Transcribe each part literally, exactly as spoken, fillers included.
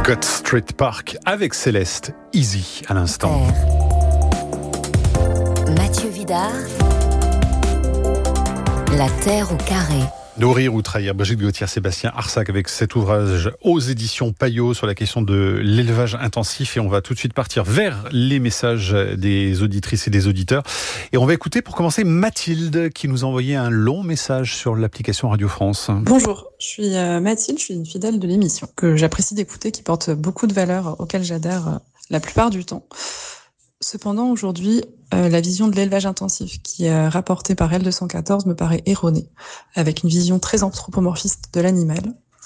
God Street Park avec Céleste, Easy à l'instant. Mathieu Vidard, La Terre au carré. Nourrir ou trahir, Brigitte Gauthier, Sébastien Arsac avec cet ouvrage aux éditions Payot sur la question de l'élevage intensif. Et on va tout de suite partir vers les messages des auditrices et des auditeurs. Et on va écouter pour commencer Mathilde qui nous a envoyé un long message sur l'application Radio France. Bonjour, je suis Mathilde, je suis une fidèle de l'émission que j'apprécie d'écouter, qui porte beaucoup de valeurs auxquelles j'adhère la plupart du temps. Cependant, aujourd'hui, euh, la vision de l'élevage intensif qui est rapportée par L deux cent quatorze me paraît erronée, avec une vision très anthropomorphiste de l'animal.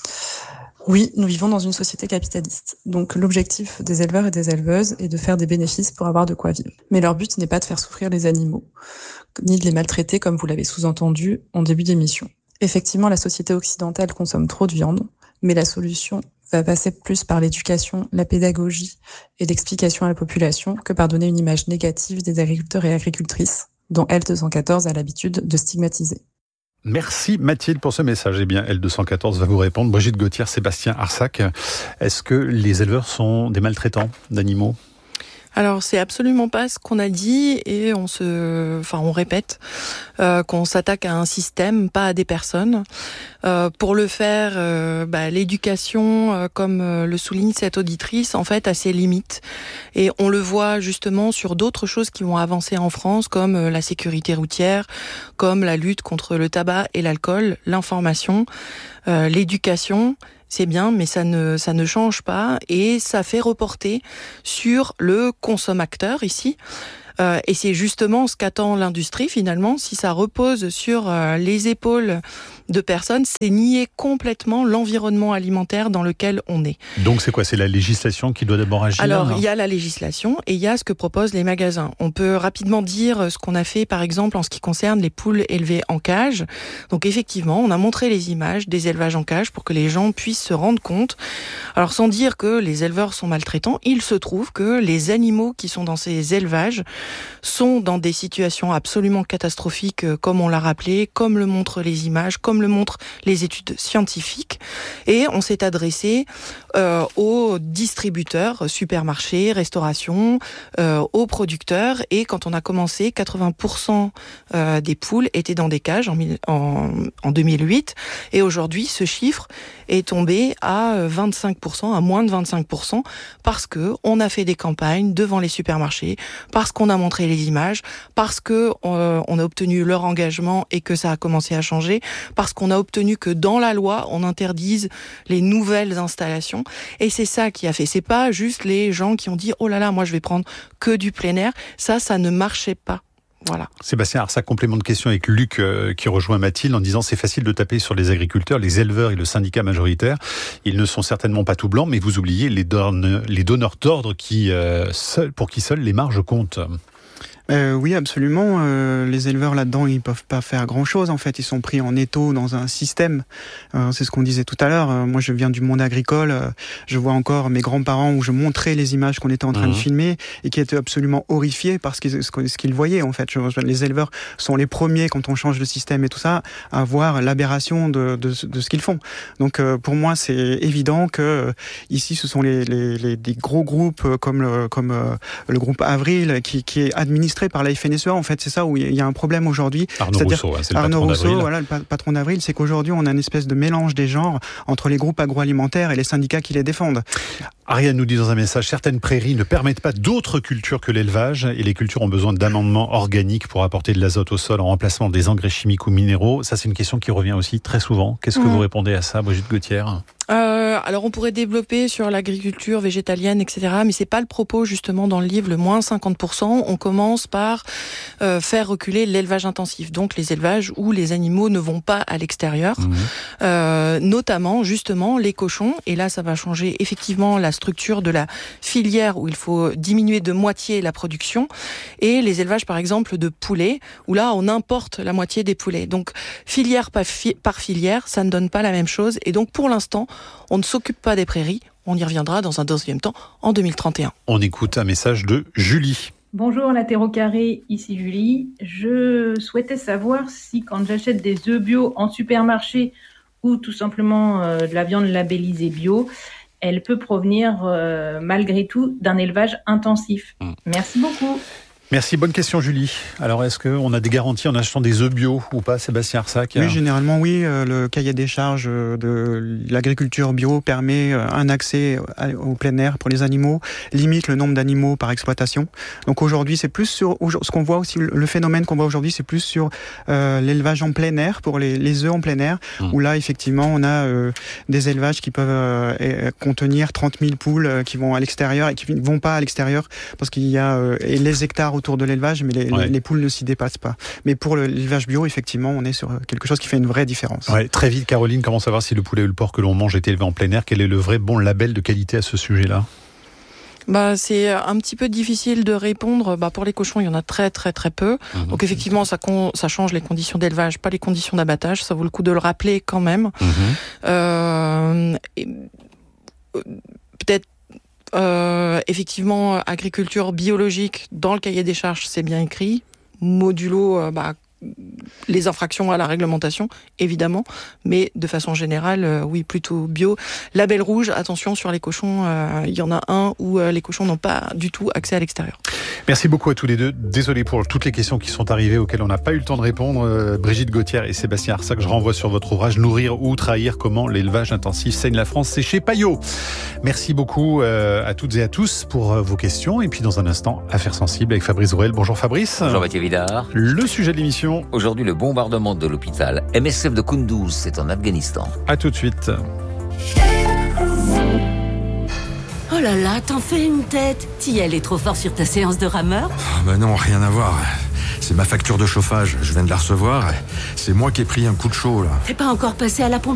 Oui, nous vivons dans une société capitaliste, donc l'objectif des éleveurs et des éleveuses est de faire des bénéfices pour avoir de quoi vivre. Mais leur but n'est pas de faire souffrir les animaux, ni de les maltraiter comme vous l'avez sous-entendu en début d'émission. Effectivement, la société occidentale consomme trop de viande, mais la solution va passer plus par l'éducation, la pédagogie et l'explication à la population que par donner une image négative des agriculteurs et agricultrices, dont L deux cent quatorze a l'habitude de stigmatiser. Merci Mathilde pour ce message. Eh bien, L deux cent quatorze va vous répondre. Brigitte Gauthier, Sébastien Arsac, est-ce que les éleveurs sont des maltraitants d'animaux ? Alors c'est absolument pas ce qu'on a dit et on se, enfin on répète euh, qu'on s'attaque à un système, pas à des personnes. Euh, pour le faire, euh, bah, l'éducation, euh, comme euh, le souligne cette auditrice, en fait a ses limites et on le voit justement sur d'autres choses qui vont avancer en France, comme euh, la sécurité routière, comme la lutte contre le tabac et l'alcool, l'information, euh, l'éducation. C'est bien, mais ça ne ça ne change pas et ça fait reporter sur le consommateur ici. Euh, et c'est justement ce qu'attend l'industrie finalement. Si ça repose sur euh, les épaules de personnes, c'est nier complètement l'environnement alimentaire dans lequel on est. Donc c'est quoi ? C'est la législation qui doit d'abord agir ? Alors il y a la législation et il y a ce que proposent les magasins. On peut rapidement dire ce qu'on a fait par exemple en ce qui concerne les poules élevées en cage. Donc effectivement, on a montré les images des élevages en cage pour que les gens puissent se rendre compte. Alors sans dire que les éleveurs sont maltraitants, il se trouve que les animaux qui sont dans ces élevages sont dans des situations absolument catastrophiques, comme on l'a rappelé, comme le montrent les images, comme le montrent les études scientifiques. Et on s'est adressé euh, aux distributeurs, supermarchés, restauration, euh, aux producteurs. Et quand on a commencé, quatre-vingts pour cent euh, des poules étaient dans des cages en, en, en deux mille huit. Et aujourd'hui, ce chiffre est tombé à vingt-cinq pour cent, à moins de vingt-cinq pour cent, parce que on a fait des campagnes devant les supermarchés, parce qu'on a montré les images, parce que euh, on a obtenu leur engagement et que ça a commencé à changer, parce qu'on a obtenu que dans la loi on interdise les nouvelles installations. Et c'est ça qui a fait. C'est pas juste les gens qui ont dit oh là là, moi je vais prendre que du plein air. Ça, ça ne marchait pas. Voilà. Sébastien Arsac, complément de question avec Luc euh, qui rejoint Mathilde en disant c'est facile de taper sur les agriculteurs, les éleveurs et le syndicat majoritaire. Ils ne sont certainement pas tout blancs, mais vous oubliez les, don- les donneurs d'ordre qui, euh, seuls, pour qui seuls les marges comptent. Euh, oui, absolument. Euh, les éleveurs là-dedans, ils peuvent pas faire grand-chose. En fait, ils sont pris en étau dans un système. Euh, c'est ce qu'on disait tout à l'heure. Euh, moi, je viens du monde agricole. Euh, je vois encore mes grands-parents où je montrais les images qu'on était en train mmh. de filmer et qui étaient absolument horrifiés par ce qu'ils, ce qu'ils voyaient. En fait, je, les éleveurs sont les premiers quand on change de système et tout ça à voir l'aberration de, de, de ce qu'ils font. Donc, euh, pour moi, c'est évident que euh, ici, ce sont les, les, les des gros groupes comme le, comme euh, le groupe Avril qui, qui est administré par la F N S E A, en fait, c'est ça où il y a un problème aujourd'hui. Arnaud C'est-à-dire, Rousseau, hein, c'est le Arnaud patron Rousseau, d'Avril. voilà, le patron d'Avril, c'est qu'aujourd'hui, on a une espèce de mélange des genres entre les groupes agroalimentaires et les syndicats qui les défendent. Ariane nous dit dans un message, certaines prairies ne permettent pas d'autres cultures que l'élevage et les cultures ont besoin d'amendements organiques pour apporter de l'azote au sol en remplacement des engrais chimiques ou minéraux. Ça, c'est une question qui revient aussi très souvent. Qu'est-ce que mmh. vous répondez à ça, Brigitte Gauthier ? Euh, alors on pourrait développer sur l'agriculture végétalienne, et cetera. Mais c'est pas le propos justement dans le livre. Le moins cinquante pour cent, on commence par euh, faire reculer l'élevage intensif, donc les élevages où les animaux ne vont pas à l'extérieur, mmh. euh, notamment justement les cochons. Et là, ça va changer effectivement la structure de la filière où il faut diminuer de moitié la production. Et les élevages, par exemple, de poulets où là, on importe la moitié des poulets. Donc filière par, fi- par filière, ça ne donne pas la même chose. Et donc pour l'instant, on ne s'occupe pas des prairies. On y reviendra dans un deuxième temps, en deux mille trente et un. On écoute un message de Julie. Bonjour, la Terre au carré, ici Julie. Je souhaitais savoir si quand j'achète des œufs bio en supermarché ou tout simplement euh, de la viande labellisée bio, elle peut provenir euh, malgré tout d'un élevage intensif. Mmh. Merci beaucoup. Merci, bonne question Julie. Alors est-ce qu'on a des garanties en achetant des œufs bio ou pas, Sébastien Arsac? Oui, généralement oui. Le cahier des charges de l'agriculture bio permet un accès au plein air pour les animaux, limite le nombre d'animaux par exploitation. Donc aujourd'hui c'est plus sur ce qu'on voit aussi, le phénomène qu'on voit aujourd'hui, c'est plus sur euh, l'élevage en plein air, pour les, les œufs en plein air, mmh. où là effectivement on a euh, des élevages qui peuvent euh, contenir trente mille poules euh, qui vont à l'extérieur et qui ne vont pas à l'extérieur parce qu'il y a euh, et les hectares autour de l'élevage, mais les, ouais. les poules ne s'y dépassent pas. Mais pour l'élevage bio, effectivement, on est sur quelque chose qui fait une vraie différence. Ouais, très vite, Caroline, comment savoir si le poulet ou le porc que l'on mange est élevé en plein air? Quel est le vrai bon label de qualité à ce sujet-là? Bah, c'est un petit peu difficile de répondre. Bah, pour les cochons, il y en a très très très peu. Mmh. Donc effectivement, ça, con, ça change les conditions d'élevage, pas les conditions d'abattage. Ça vaut le coup de le rappeler quand même. Mmh. Euh, et, peut-être Euh, effectivement, agriculture biologique, dans le cahier des charges, c'est bien écrit. Modulo, euh, bah, les infractions à la réglementation, évidemment, mais de façon générale, euh, oui, plutôt bio. Label rouge, attention, sur les cochons, euh, il y en a un où euh, les cochons n'ont pas du tout accès à l'extérieur. Merci beaucoup à tous les deux. Désolé pour toutes les questions qui sont arrivées auxquelles on n'a pas eu le temps de répondre. Euh, Brigitte Gauthier et Sébastien Arsac, je renvoie sur votre ouvrage « Nourrir ou trahir, comment l'élevage intensif saigne la France ». C'est chez Payot. Merci beaucoup euh, à toutes et à tous pour euh, vos questions. Et puis dans un instant, Affaires sensibles avec Fabrice Drouel. Bonjour Fabrice. Bonjour Mathieu Vidard. Le sujet de l'émission. Aujourd'hui, le bombardement de l'hôpital M S F de Kunduz, c'est en Afghanistan. À tout de suite. Oh là là, t'en fais une tête. T'y allais trop fort sur ta séance de rameur? Oh bah non, rien à voir. C'est ma facture de chauffage, je viens de la recevoir. C'est moi qui ai pris un coup de chaud là. T'es pas encore passé à la pompe